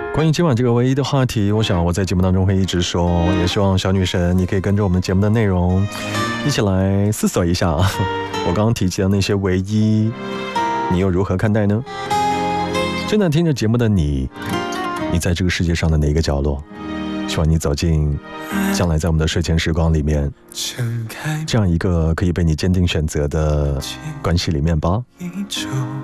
关于今晚这个唯一的话题，我想我在节目当中会一直说，也希望小女神你可以跟着我们节目的内容一起来思索一下我刚刚提及的那些唯一，你又如何看待呢？正在听着节目的你在这个世界上的哪一个角落？希望你走进将来在我们的睡前时光里面，这样一个可以被你坚定选择的关系里面吧。